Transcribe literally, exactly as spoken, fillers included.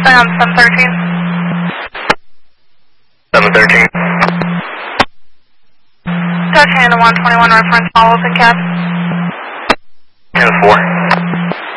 Stay on seven thirteen. seven thirteen. Touch hand to one twenty-one reference follows in cab. ten four.